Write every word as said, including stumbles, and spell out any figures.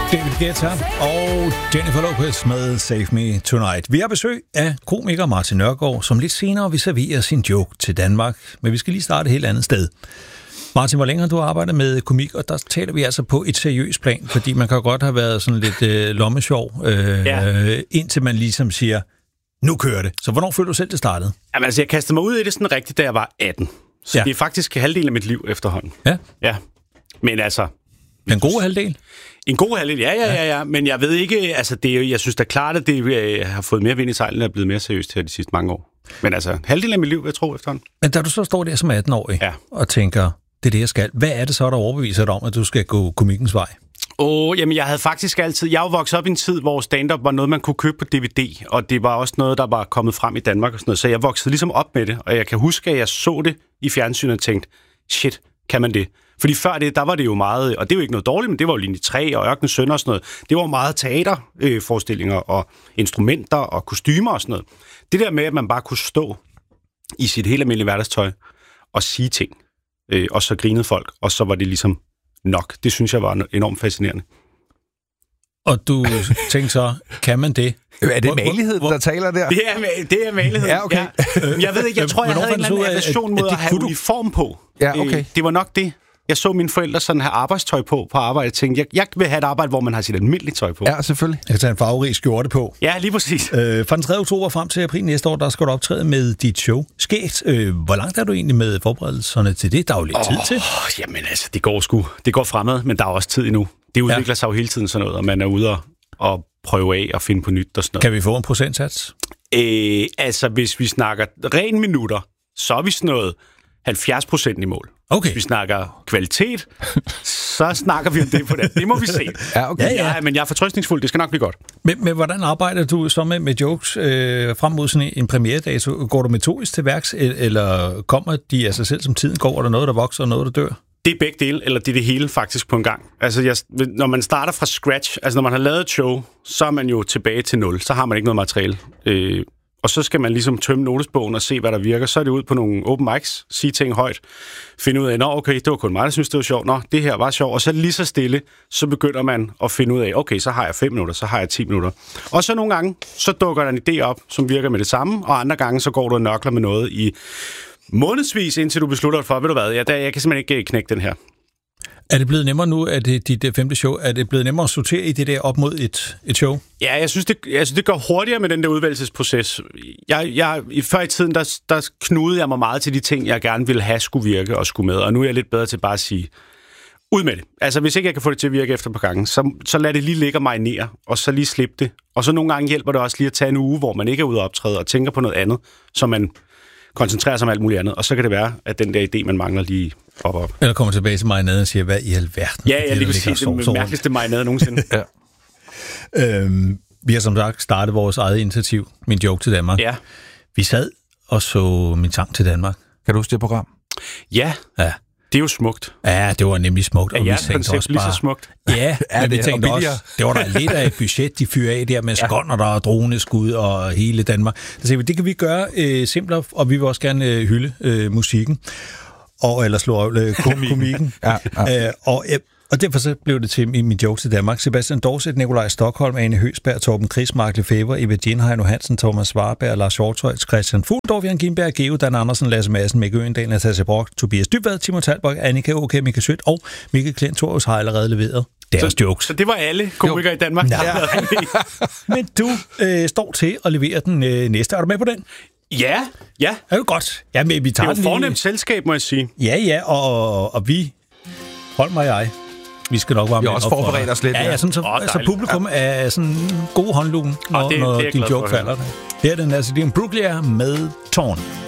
David Guetta og Jennifer Lopez med Save Me Tonight. Vi har besøg af komiker Martin Nørgaard, som lidt senere vil servere sin joke til Danmark. Men vi skal lige starte et helt andet sted. Martin, hvor længe har du arbejdet med komik, og der taler vi altså på et seriøst plan, fordi man kan godt have været sådan lidt øh, lommesjov, øh, ja. indtil man ligesom siger, nu kører det. Så hvornår følte du selv, det startede? Jamen altså, jeg kastede mig ud i det sådan rigtigt, da jeg var atten. Så ja. Det er faktisk halvdelen af mit liv efterhånden. Ja? Ja. Men altså... En god halvdel? En god halvdel, ja, ja, ja, ja. Men jeg ved ikke, altså, det er, jeg synes da klart, at det jeg har fået mere vind i sejlen, og er blevet mere seriøst her de sidste mange år. Men altså, halvdelen af mit liv, jeg tror, efterhånden. Men da du så står der som atten-årig ja. og tænker, det er det, jeg skal. Hvad er det så, der overbeviser dig om, at du skal gå komikkens vej? Åh, oh, jamen jeg havde faktisk altid... Jeg var vokset op i en tid, hvor stand-up var noget, man kunne købe på D V D, og det var også noget, der var kommet frem i Danmark og sådan noget. Så jeg voksede ligesom op med det, og jeg kan huske, at jeg så det i fjernsynet og tænkte, shit, kan man det? Fordi før det, der var det jo meget... Og det er jo ikke noget dårligt, men det var jo Linje tre og Ørkenens Sønner og sådan noget. Det var meget teaterforestillinger og instrumenter og kostymer og sådan noget. Det der med, at man bare kunne stå i sit helt almindelige hverdagstøj og sige ting, øh, og så grinede folk, og så var det ligesom nok. Det synes jeg var enormt fascinerende. Og du tænkte så, kan man det? Er det malighed, der taler der? Det er, det er malighed. Ja, okay. Ja. Jeg ved ikke, jeg tror, jeg havde en eller anden aversion mod at, at have uniform på. Ja, okay. Det var nok det. Jeg så mine forældre sådan have arbejdstøj på på arbejde. Jeg tænkte, jeg, jeg vil have et arbejde, hvor man har sit almindelige tøj på. Ja, selvfølgelig. Jeg kan tage en farverig skjorte på. Ja, lige præcis. Øh, fra den tredje oktober frem til april næste år, der skal du optræde med dit show. Skægt. Øh, hvor langt er du egentlig med forberedelserne til det? Der er jo lidt oh, tid til. Jamen altså, det går sgu. Det går fremad, men der er også tid endnu. Det udvikler ja. sig jo hele tiden sådan noget, og man er ude og, og prøve af og finde på nyt og sådan noget. Kan vi få en procentsats? Øh, altså, hvis vi snakker ren minutter, så er vi sådan noget halvfjerds procent i mål. Okay. Hvis vi snakker kvalitet, så snakker vi om det på det. Det må vi se. Ja, okay. Ja, ja. ja, men jeg er fortrøstningsfuld. Det skal nok blive godt. Men, men hvordan arbejder du så med, med jokes øh, frem mod sådan en premieredag? Så går du metodisk til værks, eller kommer de af sig selv, som tiden går? Er der noget, der vokser, og noget, der dør? Det er begge dele, eller det er det hele faktisk på en gang. Altså, jeg, når man starter fra scratch, altså når man har lavet et show, så er man jo tilbage til nul. Så har man ikke noget materiale. Øh, Og så skal man ligesom tømme notesbogen og se, hvad der virker. Så er det ud på nogle open mics, sige ting højt, finde ud af, nå okay, det var kun mig, der synes, det var sjovt. Nå, det her var sjovt. Og så lige så stille, så begynder man at finde ud af, okay, så har jeg fem minutter, så har jeg ti minutter. Og så nogle gange, så dukker der en idé op, som virker med det samme, og andre gange, så går du og nørkler med noget i månedsvis, indtil du beslutter for, ved du hvad, jeg, jeg kan simpelthen ikke knække den her. Er det blevet nemmere nu, at det dit femte show, er det blevet nemmere at sortere i det der op mod et, et show? Ja, jeg synes, det, jeg synes, det går hurtigere med den der udvælgelsesproces. Jeg, jeg, før i tiden, der, der knudede jeg mig meget til de ting, jeg gerne ville have skulle virke og skulle med, og nu er jeg lidt bedre til bare at sige, ud med det. Altså, hvis ikke jeg kan få det til at virke efter et par gange, så, så lad det lige ligge og marinere, og så lige slippe det. Og så nogle gange hjælper det også lige at tage en uge, hvor man ikke er ude at optræde, og tænker på noget andet, så man koncentrerer sig om alt muligt andet, og så kan det være, at den der idé, man mangler, lige op op. Eller kommer tilbage til marinade og siger, hvad i alverden? Ja, jeg lige vil sige, det er mærkeligste marinade nogensinde. ja. øhm, vi har som sagt startet vores eget initiativ, Min Joke til Danmark. Ja. Vi sad og så Min Sang til Danmark. Kan du huske det program? Ja. Ja. Det er jo smukt. Ja, det var nemlig smukt. Og ja, vi tænkte også bare... lige så smukt. Ja, ja men vi tænkte også, det var der lidt af et budget, de fyrer af der med ja. skånder der og droneskud og hele Danmark. Så sagde vi, det kan vi gøre øh, simplere, og vi vil også gerne øh, hylde øh, musikken. Og, eller slå øh, komikken. ja, ja. Øh, og, øh, og derfor så blev det til Min Joke til Danmark. Sebastian Dorset, Nikolaj Stockholm, Ane Høgsberg, Torben Chris, Mark Lefebvre, Eva Jenheim Hansen, Thomas Warberg, Lars Hjortøj, Christian Fuldorf, Jan Gimberg, Geo, Dan Andersen, Lasse Madsen, Mikke Øgendal, Natasja Brock, Tobias Dybvad, Timo Talbok, Annika O K, Mika Sødt og Mikkel Klentorius har allerede leveret deres så, jokes. Så det var alle komikere i Danmark, der havde Men du øh, står til at levere den øh, næste. Er du med på den? Ja, ja. Er det godt? Ja, men vi tager det er jo fornemt selskab, må jeg sige. Ja, ja, og, og vi, hold mig jeg, vi skal nok være med. Vi har også forberedt os lidt. Ja, ja, sådan, så, oh, så publikum ja. er sådan god håndlugen, når, oh, det, når det din joke falder. Her er den altså, det er en Brooklyn med Tårn.